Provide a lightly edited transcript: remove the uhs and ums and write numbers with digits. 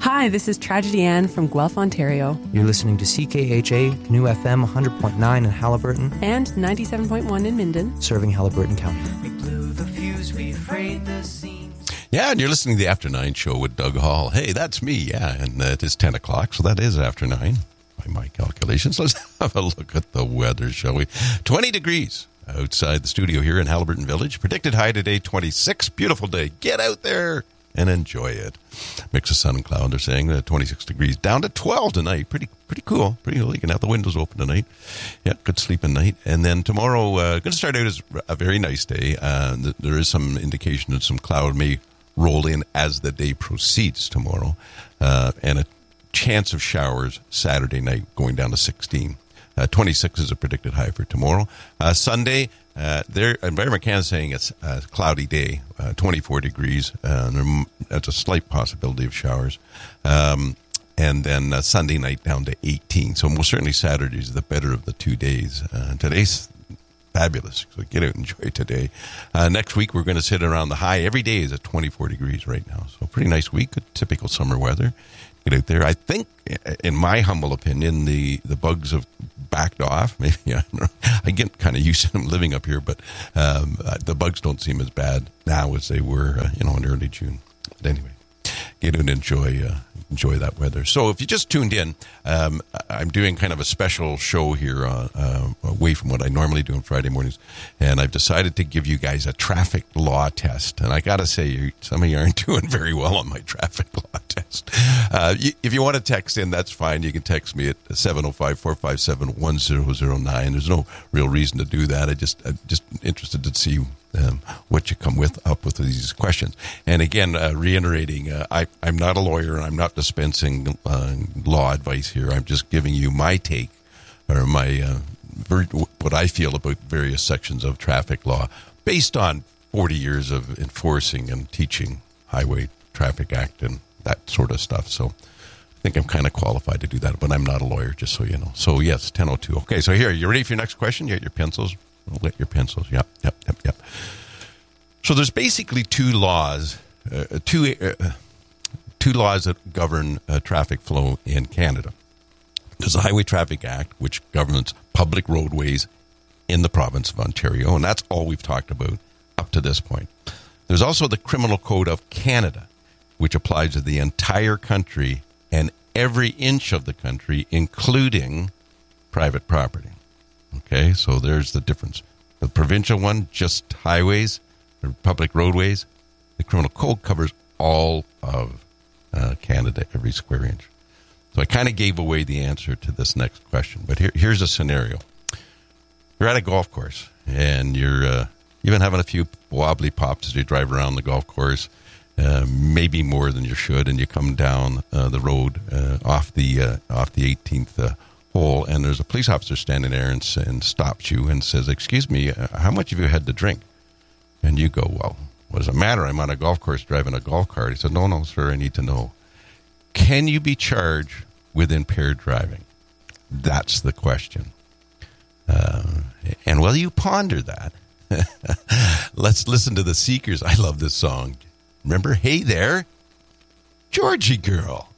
Hi, this is Tragedy Ann from Guelph, Ontario. You're listening to CKHA, New FM 100.9 in Haliburton. And 97.1 in Minden. Serving Haliburton County. We blew the fuse, we frayed the seams. Yeah, and you're listening to the After 9 show with Doug Hall. Hey, that's me, yeah, and it is 10 o'clock, so that is After 9 by my calculations. Let's have a look at the weather, shall we? 20 degrees outside the studio here in Haliburton Village. Predicted high today, 26. Beautiful day. Get out there and enjoy it. Mix of sun and cloud, they're saying, 26 degrees. Down to 12 tonight. Pretty cool. Pretty cool. You can have the windows open tonight. Yeah, good sleeping night. And then tomorrow, going to start out as a very nice day. There is some indication that some cloud may roll in as the day proceeds tomorrow. And a chance of showers Saturday night going down to 16. 26 is a predicted high for tomorrow. Sunday, Environment Canada is saying it's a cloudy day, 24 degrees. That's a slight possibility of showers. And then Sunday night down to 18. So most certainly Saturday is the better of the 2 days. Today's fabulous. So get out and enjoy today. Next week, we're going to sit around the high. Every day is at 24 degrees right now. So pretty nice week. Good, typical summer weather. Get out there. I think, in my humble opinion, the bugs have backed off. Maybe I don't know. I get kind of used to them living up here, but the bugs don't seem as bad now as they were, in early June. But anyway, get out and enjoy that weather. So if you just tuned in, I'm doing kind of a special show here away from what I normally do on Friday mornings, and I've decided to give you guys a traffic law test. And I got to say, some of you aren't doing very well on my traffic law test. If you want to text in, that's fine. You can text me at 705-457-1009. There's no real reason to do that. I'm just interested to see what you come up with these questions. And again, reiterating, I'm not a lawyer. I'm not dispensing law advice here. I'm just giving you my take or my what I feel about various sections of traffic law based on 40 years of enforcing and teaching Highway Traffic Act and that sort of stuff. So I think I'm kind of qualified to do that, but I'm not a lawyer, just so you know. So yes, 10:02. Okay, so here, you ready for your next question? You got your pencils? I'll get your pencils. Yep. So there's basically two laws that govern traffic flow in Canada. There's the Highway Traffic Act, which governs public roadways in the province of Ontario, and that's all we've talked about up to this point. There's also the Criminal Code of Canada, which applies to the entire country and every inch of the country, including private property. Okay, so there's the difference. The provincial one, just highways, or public roadways. The Criminal Code covers all of Canada, every square inch. So I kind of gave away the answer to this next question, but here's a scenario. You're at a golf course, and you've been having a few wobbly pops as you drive around the golf course, maybe more than you should, and you come down the road off the 18th hole, and there's a police officer standing there and stops you and says, "Excuse me, how much have you had to drink?" And you go, "Well, what does it matter? I'm on a golf course driving a golf cart." He said, No, sir, I need to know. Can you be charged with impaired driving? That's the question. And while you ponder that, let's listen to the Seekers. I love this song. Remember, Hey There, Georgie Girl.